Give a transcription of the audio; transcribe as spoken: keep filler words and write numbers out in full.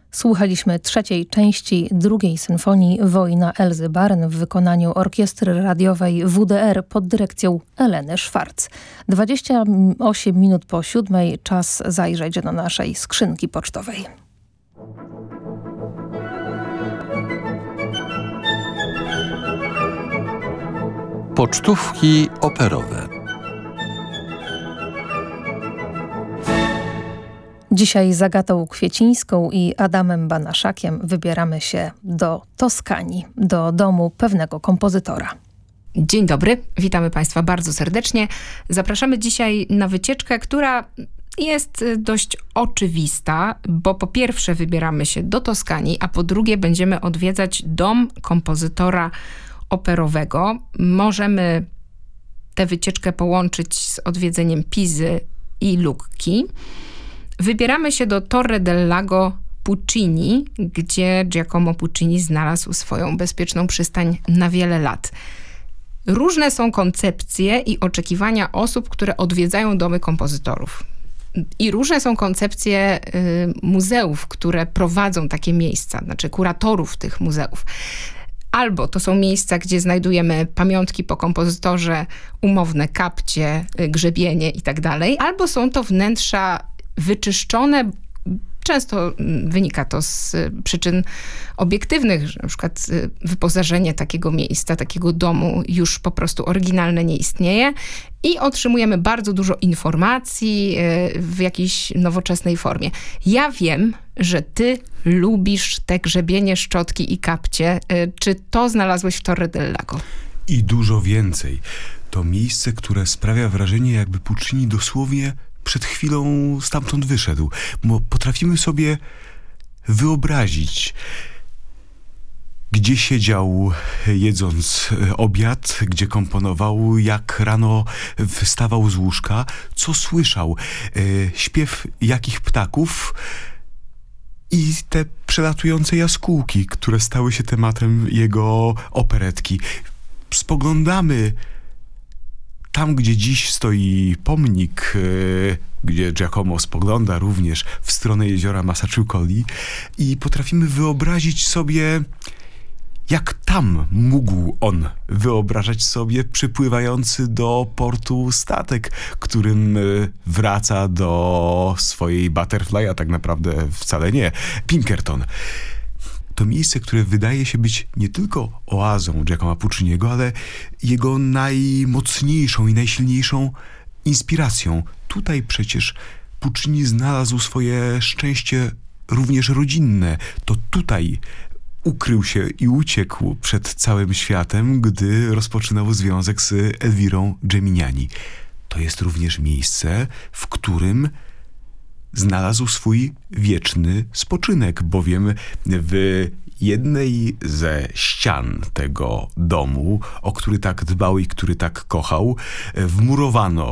Słuchaliśmy trzeciej części drugiej symfonii Wojna Elzy Baren w wykonaniu Orkiestry Radiowej W D R pod dyrekcją Eleny Schwarz. dwadzieścia osiem minut po siódmej, czas zajrzeć do naszej skrzynki pocztowej. Pocztówki operowe. Dzisiaj z Agatą Kwiecińską i Adamem Banaszakiem wybieramy się do Toskanii, do domu pewnego kompozytora. Dzień dobry, witamy Państwa bardzo serdecznie. Zapraszamy dzisiaj na wycieczkę, która jest dość oczywista, bo po pierwsze wybieramy się do Toskanii, a po drugie będziemy odwiedzać dom kompozytora operowego. Możemy tę wycieczkę połączyć z odwiedzeniem Pizy i Lucchi. Wybieramy się do Torre del Lago Puccini, gdzie Giacomo Puccini znalazł swoją bezpieczną przystań na wiele lat. Różne są koncepcje i oczekiwania osób, które odwiedzają domy kompozytorów. I różne są koncepcje y, muzeów, które prowadzą takie miejsca, znaczy kuratorów tych muzeów. Albo to są miejsca, gdzie znajdujemy pamiątki po kompozytorze, umowne kapcie, y, grzebienie i tak dalej. Albo są to wnętrza wyczyszczone. Często wynika to z przyczyn obiektywnych, że na przykład wyposażenie takiego miejsca, takiego domu już po prostu oryginalne nie istnieje i otrzymujemy bardzo dużo informacji w jakiejś nowoczesnej formie. Ja wiem, że ty lubisz te grzebienie, szczotki i kapcie. Czy to znalazłeś w Torre del Lago? I dużo więcej. To miejsce, które sprawia wrażenie, jakby Puccini dosłownie przed chwilą stamtąd wyszedł, bo potrafimy sobie wyobrazić, gdzie siedział jedząc obiad, gdzie komponował, jak rano wstawał z łóżka, co słyszał, e, śpiew jakich ptaków i te przelatujące jaskółki, które stały się tematem jego operetki. Spoglądamy tam, gdzie dziś stoi pomnik, yy, gdzie Giacomo spogląda również w stronę jeziora Massachucolli i potrafimy wyobrazić sobie, jak tam mógł on wyobrażać sobie przypływający do portu statek, którym yy, wraca do swojej Butterfly, a tak naprawdę wcale nie, Pinkerton. To miejsce, które wydaje się być nie tylko oazą Giacomo Pucciniego, ale jego najmocniejszą i najsilniejszą inspiracją. Tutaj przecież Puccini znalazł swoje szczęście również rodzinne. To tutaj ukrył się i uciekł przed całym światem, gdy rozpoczynał związek z Elwirą Geminiani. To jest również miejsce, w którym znalazł swój wieczny spoczynek, bowiem w jednej ze ścian tego domu, o który tak dbał i który tak kochał, wmurowano